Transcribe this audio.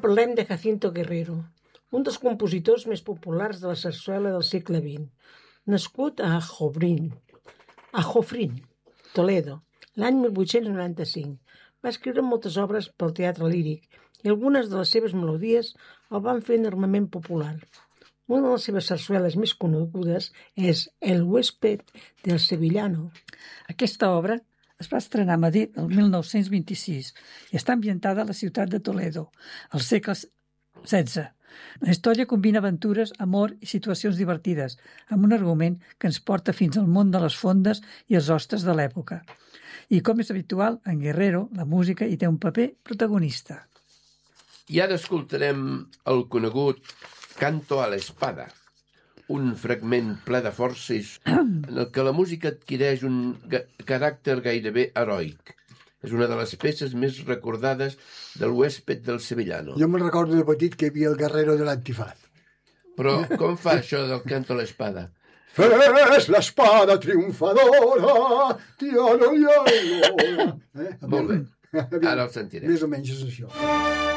parlem de Jacinto Guerrero, un dels compositors més populars de la sarsuela del segle XX. Nascut a Jofrín, Toledo, l'any 1895. Va escriure moltes obres pel teatre líric i algunes de les seves melodies el van fer enormement popular. Una de les seves sarsueles més conegudes és El huésped del sevillano. Aquesta obra es va estrenar a Madrid el 1926 i està ambientada a la ciutat de Toledo, al segle XVI. La història combina aventures, amor i situacions divertides, amb un argument que ens porta fins al món de les fondes i els hostes de l'època. I, com és habitual, en Guerrero, la música hi té un paper protagonista. I ara escoltarem el conegut Canto a l'Espada, un fragment ple de forces en el que la música adquireix un caràcter gairebé heroic. És una de les peces més recordades del huésped del sevillano. Jo me'n recordo de petit que hi havia el Guerrero de l'Antifaz. Però com fa això del Canto a l'Espada? Fes l'espada triomfadora, tiano, Molt bé, ara el sentirem. Més o menys és això.